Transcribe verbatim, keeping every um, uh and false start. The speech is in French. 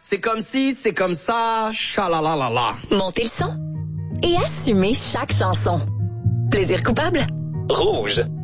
C'est comme si, c'est comme ça, chalalalala. Montez le son et assumez chaque chanson. Plaisir coupable? Rouge.